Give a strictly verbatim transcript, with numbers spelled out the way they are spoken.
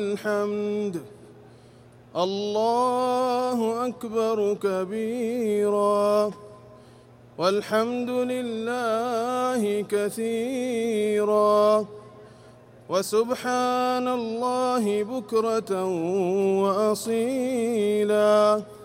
الحمد. الله أكبر كبيرا والحمد لله كثيرا وسبحان الله بكرة وأصيلا.